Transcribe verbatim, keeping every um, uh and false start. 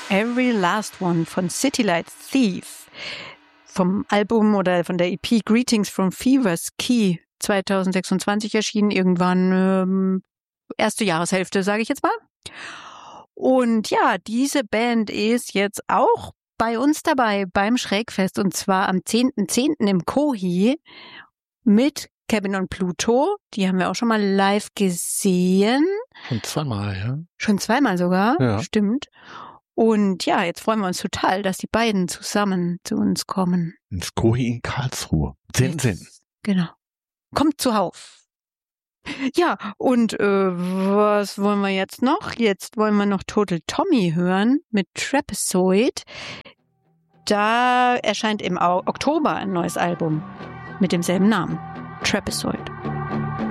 Every Last One von City Light Thief. Vom Album oder von der E P Greetings from Fever's Key zwanzig sechsundzwanzig erschienen, irgendwann ähm, erste Jahreshälfte, sage ich jetzt mal. Und ja, diese Band ist jetzt auch bei uns dabei beim Schrägfest und zwar am zehnten zehnten im Kohi mit Kevin und Pluto. Die haben wir auch schon mal live gesehen. Schon zweimal, ja. Schon zweimal sogar, ja. Stimmt. Und ja, jetzt freuen wir uns total, dass die beiden zusammen zu uns kommen. Ins Kohi in Karlsruhe. zehnten zehnten Genau. Kommt zuhauf. Ja, und äh, was wollen wir jetzt noch? Jetzt wollen wir noch Total Tommy hören mit Trapezoid. Da erscheint im Oktober ein neues Album mit demselben Namen, Trapezoid.